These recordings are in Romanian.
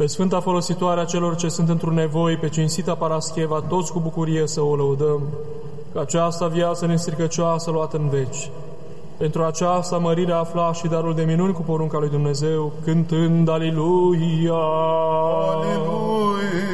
pe sfânta folositoare a celor ce sunt într-un nevoi, pe cinstita Parascheva, toți cu bucurie să o lăudăm, că aceasta viață nestricăcioasă luată în veci. Pentru aceasta mărirea afla și darul de minuni cu porunca lui Dumnezeu, cântând Aliluia! Aliluia!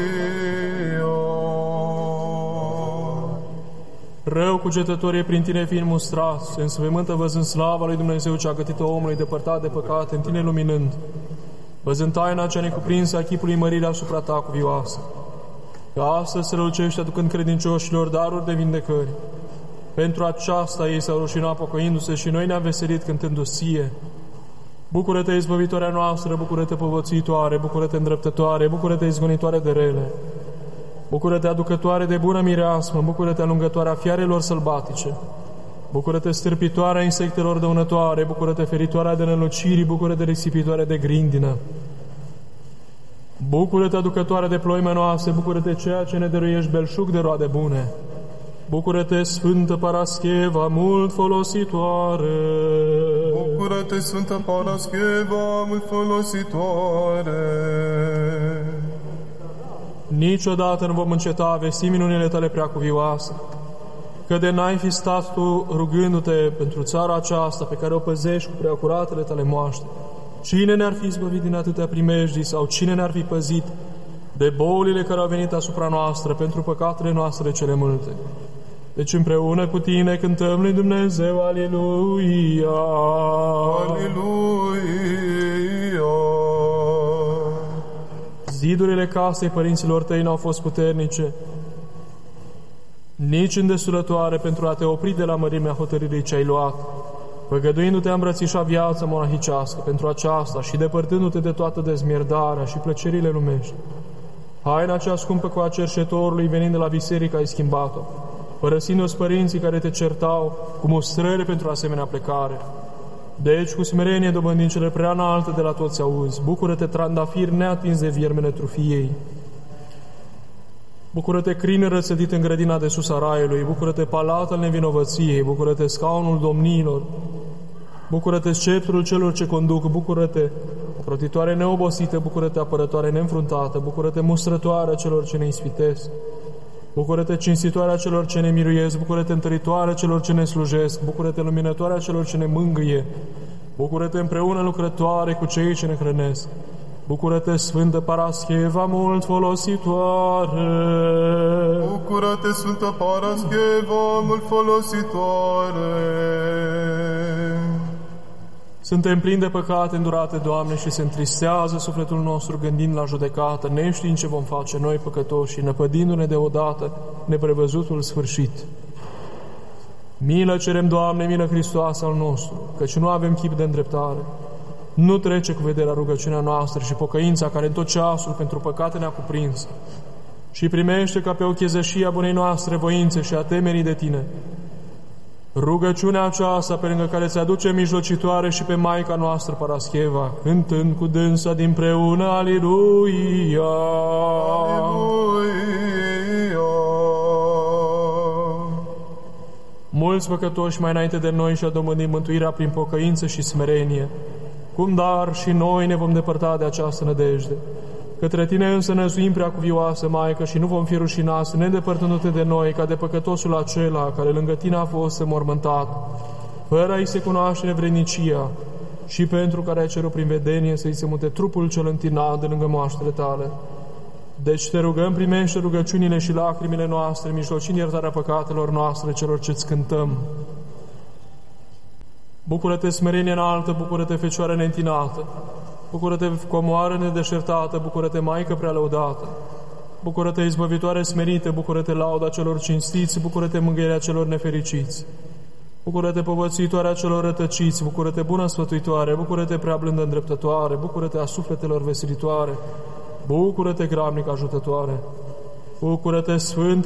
Rău cugetătorie prin tine fiind mustrați, se însăvământă văzând slava lui Dumnezeu ce a gătit-o omului depărtat de păcate, în tine luminând, văzând taina cea necuprinsă a chipului mărirea asupra ta cuvioasă. Că astăzi se rălucește aducând credincioșilor daruri de vindecări. Pentru aceasta ei s-au rușinat pocăindu-se și noi ne-am veselit cântându-ți ție. Bucură-te, izbăvitoarea noastră, bucură-te, povățuitoare, bucură-te, îndreptătoare, bucură-te, izgonitoare de rele. Bucură-te, aducătoare de bună mireasmă, bucură-te, alungătoarea fiarelor sălbatice. Bucură-te, stârpitoarea insectelor dăunătoare, bucură-te, feritoarea de nălucirii, bucură-te, risipitoare de grindină. Bucură-te, aducătoare de ploime noastre, bucură-te, ceea ce ne dăruiești belșug de roade bune. Bucură-te, Sfântă Parascheva, mult folositoare. Bucură-te, Sfântă Parascheva, mult folositoare. Niciodată nu vom înceta a vesti minunile tale preacuvioase, că de n-ai fi stat tu rugându-te pentru țara aceasta pe care o păzești cu preacuratele tale moaște. Cine ne-ar fi izbăvit din atâtea primejdii sau cine ne-ar fi păzit de bolile care au venit asupra noastră pentru păcatele noastre cele multe? Deci împreună cu tine cântăm lui Dumnezeu, Aliluia! Aliluia! Zidurile casei părinților tăi n-au fost puternice, nici îndesulătoare pentru a te opri de la mărimea hotărârii ce ai luat, făgăduindu-te a îmbrățișa viața monahicească pentru aceasta și depărtându-te de toată dezmierdarea și plăcerile lumești. Haina cea scumpă cu a cerșetorului venind de la biserică ai schimbat-o, părăsindu-ți părinții care te certau cu mustrări pentru asemenea plecare. Deci, cu smerenie dobândind cele prea înalte de la toți auzi, bucură-te, trandafir neatins de viermele trufiei. Bucură-te, crin răsădit în grădina de sus a raiului, bucură-te, palat al nevinovăției, bucură-te, scaunul domniilor, bucură-te, sceptrul celor ce conduc, bucură-te, ocrotitoare neobosită, bucură-te, apărătoare neînfruntată, bucură-te, mustrătoare celor ce ne ispitesc, bucură-te, cinstitoarea celor ce ne miruiesc, bucură-te, întăritoarea celor ce ne slujesc, bucură-te, luminătoarea celor ce ne mângâie, bucură-te, împreună lucrătoare cu cei ce ne hrănesc. Bucură-te, Sfântă Parascheva, mult folositoare! Bucură-te, Sfântă Parascheva, mult folositoare! Suntem plini de păcate îndurate, Doamne, și se întristează sufletul nostru gândind la judecată, neștiind ce vom face noi păcătoși și năpădindu-ne deodată neprevăzutul sfârșit. Milă cerem, Doamne, milă Hristoasă al nostru, căci nu avem chip de îndreptare. Nu trece cu vederea rugăciunea noastră și pocăința care în tot ceasul pentru păcate ne-a cuprins și primește ca pe o chezășie a bunei noastre voințe și a temerii de Tine rugăciunea aceasta pe lângă care ți aduce mijlocitoare și pe Maica noastră Parascheva, cântând cu dânsa dinpreună Aliluia! Aliluia! Mulți păcătoși mai înainte de noi și-a domândit mântuirea prin pocăință și smerenie. Cum dar și noi ne vom depărta de această nădejde. Către Tine însă năzuim preacuvioasă, Maică, și nu vom fi rușinați, nedepărtându-Te de noi, ca de păcătosul acela care lângă Tine a fost înmormântat, fără a-i se cunoaște nevrednicia, și pentru care ai cerut prin vedenie să-i se mute trupul cel întinat de lângă moaștele Tale. Deci Te rugăm, primește rugăciunile și lacrimile noastre, mijlocind iertarea păcatelor noastre celor ce-ți cântăm. Bucură-te, smerenie înaltă, bucură-te, Fecioară neîntinată, bucură-te, comoară nedeșertată, bucură-te, Maică prealăudată, bucură-te, izbăvitoare smerită, bucură-te, lauda celor cinstiți, bucură-te, mângâierea celor nefericiți, bucură-te, povățuitoarea celor rătăciți, bucură-te, bună sfătuitoare, bucură-te, prea blândă îndreptătoare, bucură-te, a sufletelor veselitoare, bucură-te, grabnic ajutătoare, bucură-te, Sfântă